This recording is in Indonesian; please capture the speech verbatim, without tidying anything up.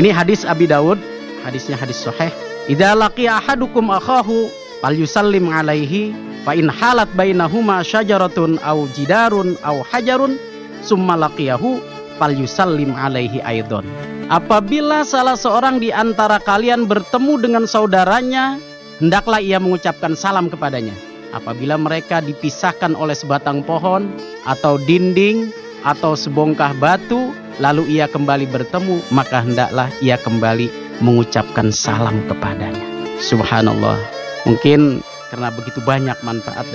Ini hadis Abi Daud, hadisnya hadis sahih. Idza laqiya ahadukum akhahu falyusallim alaihi fa in halat bainahuma syajaratun aw jidarun aw hajarun summa laqiyahu falyusallim alaihi aidon. Apabila salah seorang di antara kalian bertemu dengan saudaranya, hendaklah ia mengucapkan salam kepadanya. Apabila mereka dipisahkan oleh sebatang pohon atau dinding atau sebongkah batu, lalu ia kembali bertemu, maka hendaklah ia kembali mengucapkan salam kepadanya. Subhanallah. Mungkin karena begitu banyak manfaat